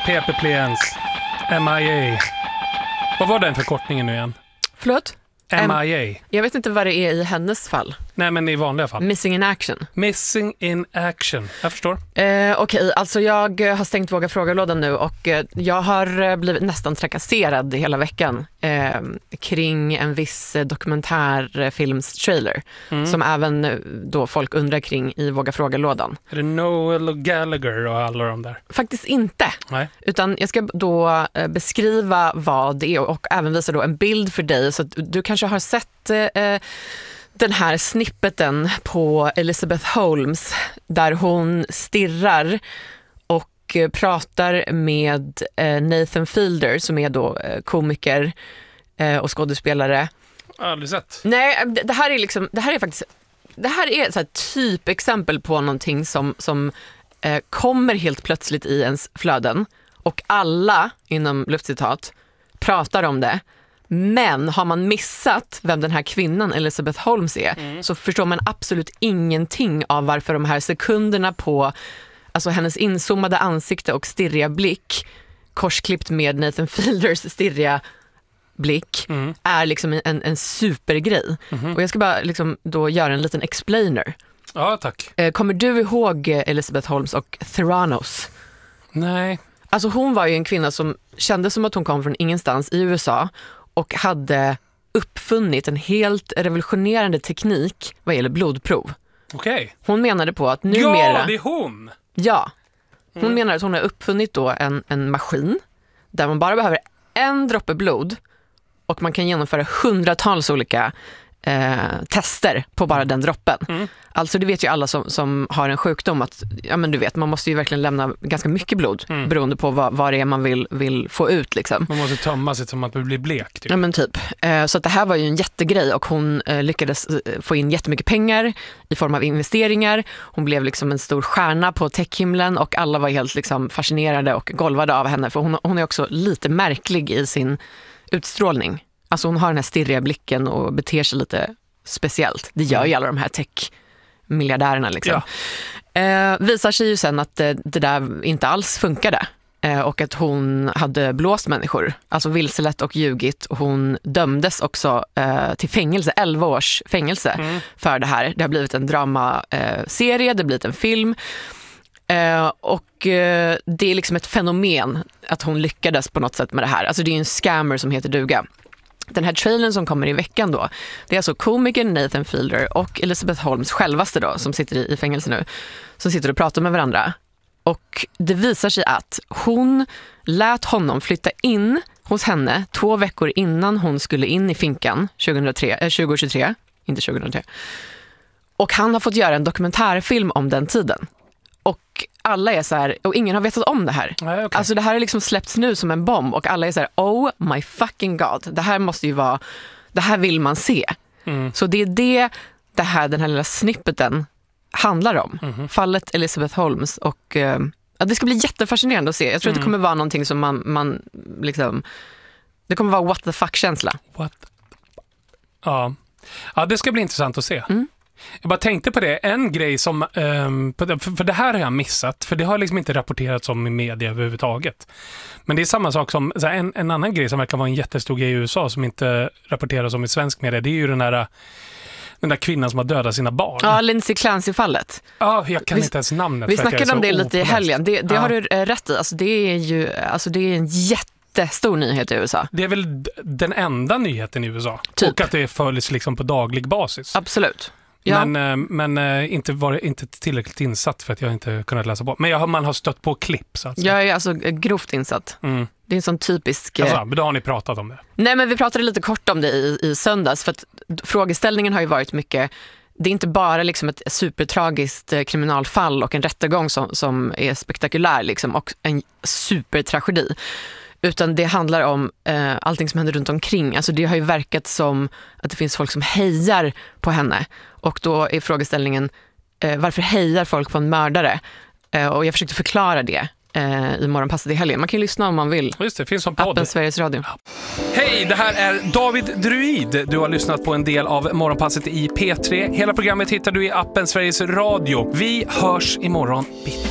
PP-plens. MIA. Vad var den förkortningen nu igen? Förlåt? MIA. Jag vet inte vad det är i hennes fall. Nej, men i vanliga fall. Missing in action. Missing in action. Jag förstår. Okej, alltså jag har stängt Våga fråga-lådan nu och jag har blivit nästan trakasserad hela veckan kring en viss dokumentärfilmstrailer som även då folk undrar kring i Våga fråga-lådan. Är det Noel Gallagher och alla de där? Faktiskt inte. Nej. Utan jag ska då beskriva vad det är och även visa då en bild för dig så att du kanske har sett den här snippeten på Elizabeth Holmes där hon stirrar och pratar med Nathan Fielder som är då komiker och skådespelare. Aldrig sett. Nej, det här är så här typexempel på någonting som kommer helt plötsligt i ens flöden och alla inom luftcitat pratar om det. Men har man missat vem den här kvinnan Elizabeth Holmes är så förstår man absolut ingenting av varför de här sekunderna på alltså hennes inzoomade ansikte och stirriga blick korsklippt med Nathan Fielders stirriga blick är liksom en supergrej. Och jag ska bara liksom då göra en liten explainer. Ja, tack. Kommer du ihåg Elizabeth Holmes och Theranos? Nej. Alltså hon var ju en kvinna som kände som att hon kom från ingenstans i USA och hade uppfunnit en helt revolutionerande teknik vad gäller blodprov. Okej. Hon menade på att numera... Ja, det är hon! Ja. Hon menar att hon har uppfunnit då en maskin där man bara behöver en droppe blod och man kan genomföra hundratals olika tester på bara den droppen. Alltså det vet ju alla som har en sjukdom att ja men du vet man måste ju verkligen lämna ganska mycket blod beroende på vad det är man vill få ut liksom. Man måste tömma sig som att det blir blek typ. Ja men typ. Så att det här var ju en jättegrej och hon lyckades få in jättemycket pengar i form av investeringar. Hon blev liksom en stor stjärna på techhimlen och alla var helt liksom fascinerade och golvade av henne för hon är också lite märklig i sin utstrålning. Alltså hon har den här stirriga blicken och beter sig lite speciellt. Det gör ju alla de här tech-miljardärerna liksom. Ja. Visar sig ju sen att det där inte alls funkade. Och att hon hade blåst människor. Alltså vilselett och ljugit. Hon dömdes också till fängelse, 11 års fängelse för det här. Det har blivit en dramaserie, det har blivit en film. Och det är liksom ett fenomen att hon lyckades på något sätt med det här. Alltså det är en scammer som heter duga. Den här trailern som kommer i veckan då, det är alltså komikern Nathan Fielder och Elizabeth Holmes självaste då, som sitter i fängelse nu, som sitter och pratar med varandra. Och det visar sig att hon lät honom flytta in hos henne 2 veckor innan hon skulle in i finkan 2023, inte 2003. Och han har fått göra en dokumentärfilm om den tiden. Och alla är så här, och ingen har vetat om det här. Nej, okay. Alltså det här är liksom släppts nu som en bomb och alla är så här, oh my fucking god. Det här måste ju vara, det här vill man se. Så det är den här lilla snippeten handlar om. Fallet Elizabeth Holmes och det ska bli jättefascinerande att se. Jag tror att det kommer vara någonting som man liksom, det kommer vara what the fuck-känsla. Ja, det ska bli intressant att se. Jag bara tänkte på det, en grej som för det här har jag missat, för det har liksom inte rapporterats om i media överhuvudtaget. Men det är samma sak som en annan grej som verkar vara en jättestor grej i USA som inte rapporteras om i svensk media, det är ju den där kvinnan som har dödat sina barn. Ja, Lindsay Clancy-fallet. Ja, jag kan inte ens namnet. Vi snackade om det lite i helgen. Det har du rätt i. Alltså det är en jättestor nyhet i USA. Det är väl den enda nyheten i USA. Typ. Och att det följs liksom på daglig basis. Absolut. Ja. Men inte tillräckligt insatt för att jag inte kunnat läsa på. Men man har stött på klipp så att säga. Jag är alltså grovt insatt. Det är en sån typisk... Alltså, då har ni pratat om det? Nej, men vi pratade lite kort om det i söndags för att frågeställningen har ju varit mycket... Det är inte bara liksom ett supertragiskt kriminalfall och en rättegång som är spektakulär liksom, och en supertragedi. Utan det handlar om allting som händer runt omkring. Alltså det har ju verkat som att det finns folk som hejar på henne. Och då är frågeställningen, varför hejar folk på en mördare? Och jag försökte förklara det i Morgonpasset i helgen. Man kan ju lyssna om man vill. Just det, finns som podd. Appen Sveriges Radio. Hej, det här är David Druid. Du har lyssnat på en del av Morgonpasset i P3. Hela programmet hittar du i appen Sveriges Radio. Vi hörs imorgon bitti.